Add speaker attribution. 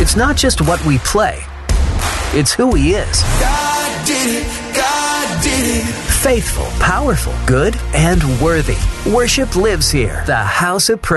Speaker 1: It's not just what we play, it's who He is.
Speaker 2: God did it. God did it.
Speaker 1: Faithful, powerful, good, and worthy. Worship lives here. The House of Praise.